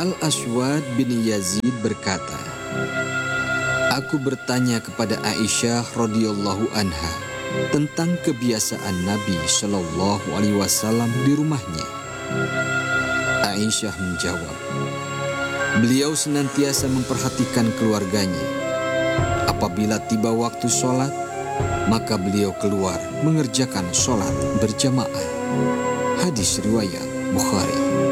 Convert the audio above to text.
Al-Aswad bin Yazid berkata, aku bertanya kepada Aisyah radhiyallahu anha tentang kebiasaan Nabi Shallallahu Alaihi Wasallam di rumahnya. Aisyah menjawab, beliau senantiasa memperhatikan keluarganya. Apabila tiba waktu sholat, maka beliau keluar mengerjakan sholat berjamaah. Hadis riwayat Bukhari.